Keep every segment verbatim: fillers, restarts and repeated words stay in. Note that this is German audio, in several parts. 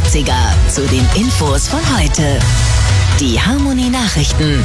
neunziger zu den Infos von heute. Die Harmonie-Nachrichten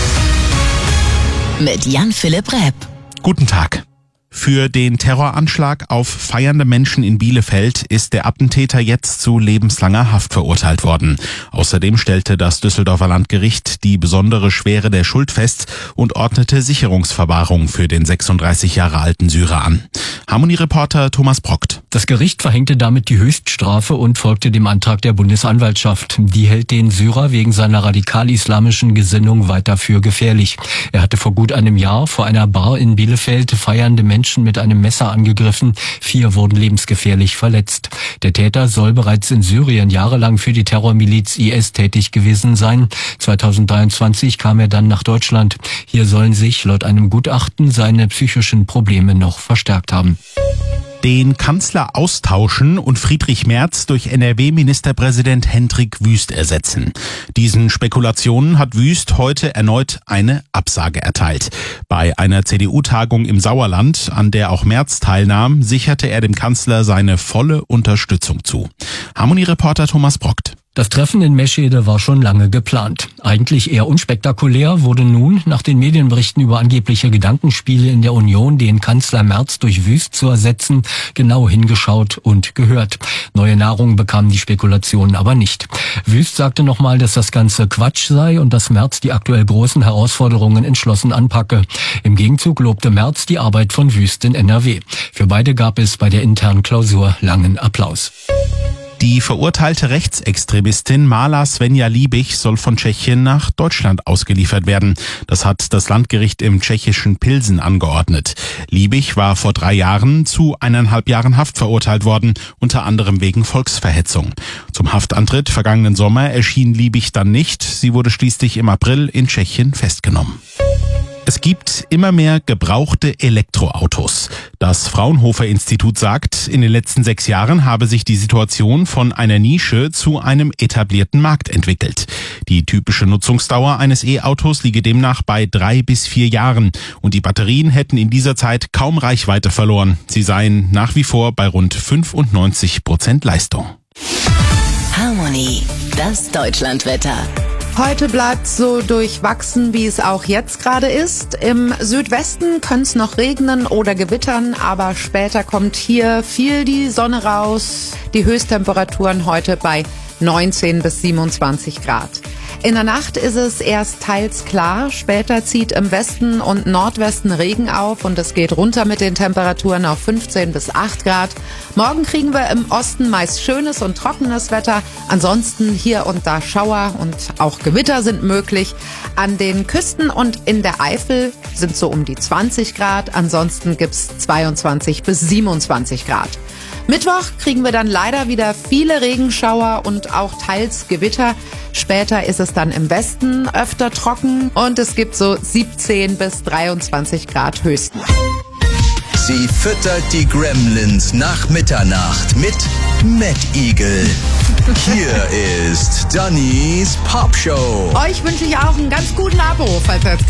mit Jan-Philipp Repp. Guten Tag. Für den Terroranschlag auf feiernde Menschen in Bielefeld ist der Attentäter jetzt zu lebenslanger Haft verurteilt worden. Außerdem stellte das Düsseldorfer Landgericht die besondere Schwere der Schuld fest und ordnete Sicherungsverwahrung für den sechsunddreißig Jahre alten Syrer an. Harmonie-Reporter Thomas Brockt. Das Gericht verhängte damit die Höchststrafe und folgte dem Antrag der Bundesanwaltschaft. Die hält den Syrer wegen seiner radikal-islamischen Gesinnung weiter für gefährlich. Er hatte vor gut einem Jahr vor einer Bar in Bielefeld feiernde Menschen mit einem Messer angegriffen. Vier wurden lebensgefährlich verletzt. Der Täter soll bereits in Syrien jahrelang für die Terrormiliz I S tätig gewesen sein. zweitausenddreiundzwanzig kam er dann nach Deutschland. Hier sollen sich laut einem Gutachten seine psychischen Probleme noch verstärkt haben. Den Kanzler austauschen und Friedrich Merz durch N R W-Ministerpräsident Hendrik Wüst ersetzen. Diesen Spekulationen hat Wüst heute erneut eine Absage erteilt. Bei einer C D U-Tagung im Sauerland, an der auch Merz teilnahm, sicherte er dem Kanzler seine volle Unterstützung zu. Harmonie-Reporter Thomas Brockt. Das Treffen in Meschede war schon lange geplant. Eigentlich eher unspektakulär wurde nun, nach den Medienberichten über angebliche Gedankenspiele in der Union, den Kanzler Merz durch Wüst zu ersetzen, genau hingeschaut und gehört. Neue Nahrung bekamen die Spekulationen aber nicht. Wüst sagte nochmal, dass das Ganze Quatsch sei und dass Merz die aktuell großen Herausforderungen entschlossen anpacke. Im Gegenzug lobte Merz die Arbeit von Wüst in N R W. Für beide gab es bei der internen Klausur langen Applaus. Die verurteilte Rechtsextremistin Mala Svenja Liebig soll von Tschechien nach Deutschland ausgeliefert werden. Das hat das Landgericht im tschechischen Pilsen angeordnet. Liebig war vor drei Jahren zu eineinhalb Jahren Haft verurteilt worden, unter anderem wegen Volksverhetzung. Zum Haftantritt vergangenen Sommer erschien Liebig dann nicht. Sie wurde schließlich im April in Tschechien festgenommen. Es gibt immer mehr gebrauchte Elektroautos. Das Fraunhofer-Institut sagt, in den letzten sechs Jahren habe sich die Situation von einer Nische zu einem etablierten Markt entwickelt. Die typische Nutzungsdauer eines E-Autos liege demnach bei drei bis vier Jahren und die Batterien hätten in dieser Zeit kaum Reichweite verloren. Sie seien nach wie vor bei rund fünfundneunzig Prozent Leistung. Harmonie, das Deutschlandwetter. Heute bleibt so durchwachsen, wie es auch jetzt gerade ist. Im Südwesten könnte es noch regnen oder gewittern, aber später kommt hier viel die Sonne raus. Die Höchsttemperaturen heute bei neunzehn bis siebenundzwanzig Grad. In der Nacht ist es erst teils klar, später zieht im Westen und Nordwesten Regen auf und es geht runter mit den Temperaturen auf fünfzehn bis acht Grad. Morgen kriegen wir im Osten meist schönes und trockenes Wetter, ansonsten hier und da Schauer und auch Gewitter sind möglich. An den Küsten und in der Eifel sind so um die zwanzig Grad, ansonsten gibt's zweiundzwanzig bis siebenundzwanzig Grad. Mittwoch kriegen wir dann leider wieder viele Regenschauer und auch teils Gewitter. Später ist es dann im Westen öfter trocken und es gibt so siebzehn bis dreiundzwanzig Grad höchstens. Sie füttert die Gremlins nach Mitternacht mit Mad Eagle. Hier ist Dannys Popshow. Euch wünsche ich auch einen ganz guten Abruf, falls ihr jetzt